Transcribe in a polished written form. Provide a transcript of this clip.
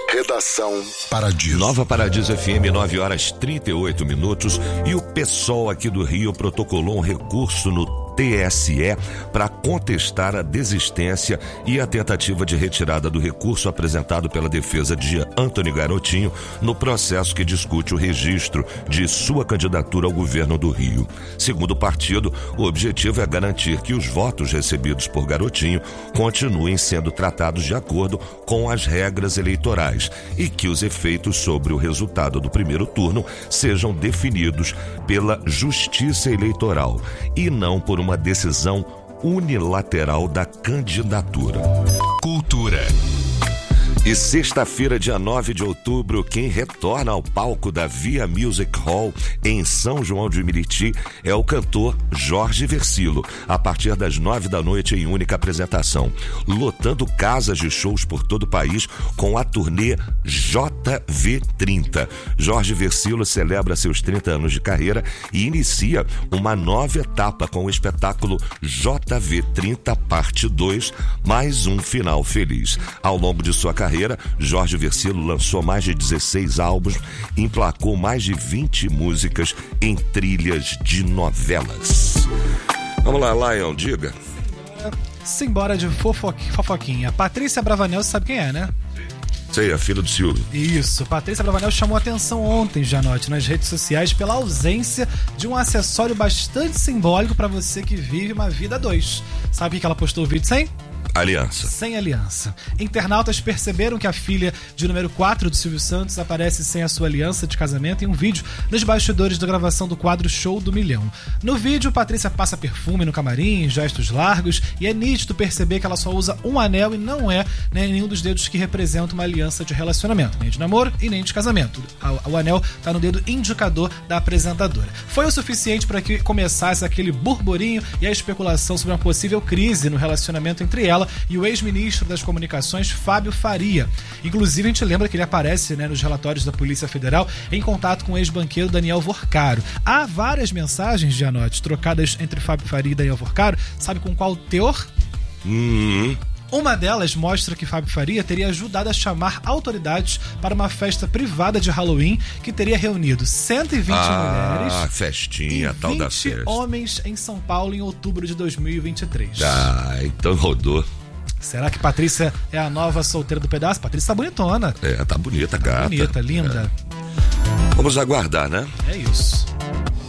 Redação Paradiso. Nova Paradiso FM, 9h38. E o PSOL aqui do Rio protocolou um recurso no TSE para contestar a desistência e a tentativa de retirada do recurso apresentado pela defesa de Antony Garotinho no processo que discute o registro de sua candidatura ao governo do Rio. Segundo o partido, o objetivo é garantir que os votos recebidos por Garotinho continuem sendo tratados de acordo com as regras eleitorais e que os efeitos sobre o resultado do primeiro turno sejam definidos pela Justiça Eleitoral e não por uma decisão unilateral da candidatura. Cultura. E sexta-feira, dia 9 de outubro, quem retorna ao palco da Via Music Hall em São João de Meriti é o cantor Jorge Versilo, a partir das 9 da noite em única apresentação, lotando casas de shows por todo o país com a turnê JV30. Jorge Versilo celebra seus 30 anos de carreira e inicia uma nova etapa com o espetáculo JV30 Parte 2, mais um final feliz. Ao longo de sua carreira, Jorge Versilo lançou mais de 16 álbuns e emplacou mais de 20 músicas em trilhas de novelas. Vamos lá, Lion, diga. Simbora de fofoquinha. Patrícia Bravanel, sabe quem é, né? Sei, a filha do Silvio. Isso, Patrícia Bravanel chamou atenção ontem, Janote, nas redes sociais pela ausência de um acessório bastante simbólico para você que vive uma vida a dois. Sabe o que ela postou o vídeo sem? Aliança. Sem aliança. Internautas perceberam que a filha de número 4 do Silvio Santos aparece sem a sua aliança de casamento em um vídeo nos bastidores da gravação do quadro Show do Milhão. No vídeo, Patrícia passa perfume no camarim, gestos largos, e é nítido perceber que ela só usa um anel e não é nenhum dos dedos que representam uma aliança de relacionamento, nem de namoro e nem de casamento. O anel está no dedo indicador da apresentadora. Foi o suficiente para que começasse aquele burburinho e a especulação sobre uma possível crise no relacionamento entre ela e o ex-ministro das Comunicações, Fábio Faria. Inclusive, a gente lembra que ele aparece, nos relatórios da Polícia Federal em contato com o ex-banqueiro Daniel Vorcaro. Há várias mensagens, Gianotti, trocadas entre Fábio Faria e Daniel Vorcaro. Sabe com qual teor? Uma delas mostra que Fábio Faria teria ajudado a chamar autoridades para uma festa privada de Halloween que teria reunido 120 mulheres festinha, e tal da 20 festa. homens em São Paulo em outubro de 2023. Então rodou. Será que Patrícia é a nova solteira do pedaço? Patrícia tá bonitona. Tá bonita, gata. Bonita, linda. Vamos aguardar, né? É isso.